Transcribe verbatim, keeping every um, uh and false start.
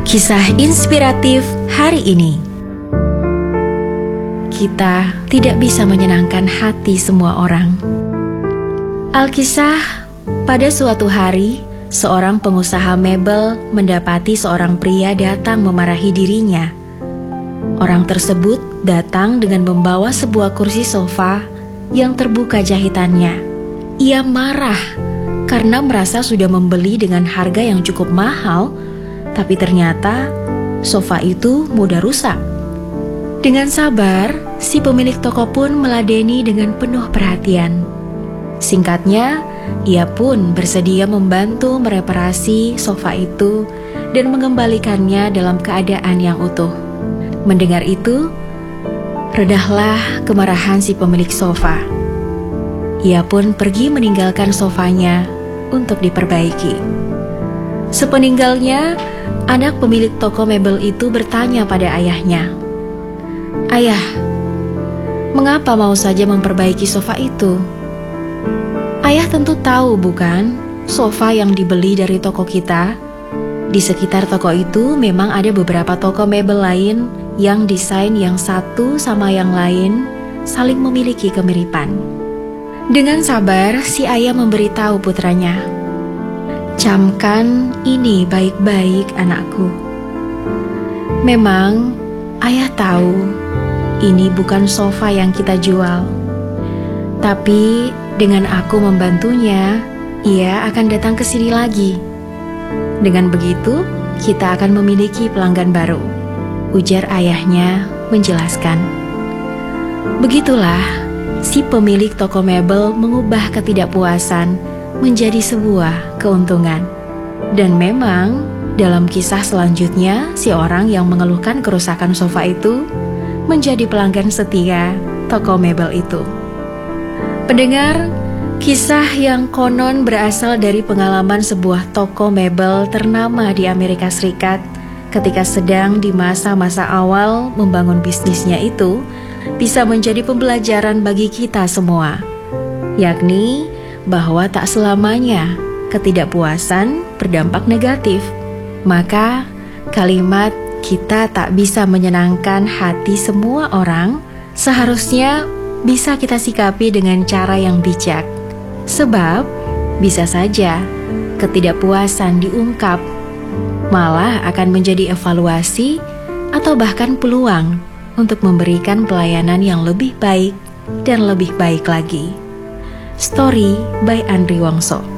Kisah inspiratif hari ini. Kita tidak bisa menyenangkan hati semua orang. Alkisah, pada suatu hari, seorang pengusaha mebel mendapati seorang pria datang memarahi dirinya. Orang tersebut datang dengan membawa sebuah kursi sofa yang terbuka jahitannya. Ia marah karena merasa sudah membeli dengan harga yang cukup mahal, tapi ternyata sofa itu mudah rusak. Dengan sabar, si pemilik toko pun meladeni dengan penuh perhatian. Singkatnya, ia pun bersedia membantu mereparasi sofa itu dan mengembalikannya dalam keadaan yang utuh. Mendengar itu, redahlah kemarahan si pemilik sofa. Ia pun pergi meninggalkan sofanya untuk diperbaiki. Sepeninggalnya, anak pemilik toko mebel itu bertanya pada ayahnya, "Ayah, mengapa mau saja memperbaiki sofa itu?" Ayah tentu tahu bukan, sofa yang dibeli dari toko kita. Di sekitar toko itu memang ada beberapa toko mebel lain yang desain yang satu sama yang lain saling memiliki kemiripan. Dengan sabar, si ayah memberitahu putranya, "Camkan ini baik-baik, anakku. Memang ayah tahu ini bukan sofa yang kita jual. Tapi dengan aku membantunya, ia akan datang ke sini lagi. Dengan begitu, kita akan memiliki pelanggan baru," ujar ayahnya menjelaskan. Begitulah, si pemilik toko mebel mengubah ketidakpuasan menjadi sebuah keuntungan. Dan memang dalam kisah selanjutnya, si orang yang mengeluhkan kerusakan sofa itu menjadi pelanggan setia toko mebel itu. Pendengar, kisah yang konon berasal dari pengalaman sebuah toko mebel ternama di Amerika Serikat ketika sedang di masa-masa awal membangun bisnisnya itu bisa menjadi pembelajaran bagi kita semua, yakni bahwa tak selamanya ketidakpuasan berdampak negatif. Maka kalimat "kita tak bisa menyenangkan hati semua orang" seharusnya bisa kita sikapi dengan cara yang bijak. Sebab bisa saja ketidakpuasan diungkap malah akan menjadi evaluasi atau bahkan peluang untuk memberikan pelayanan yang lebih baik dan lebih baik lagi. Story by Andri Wongso.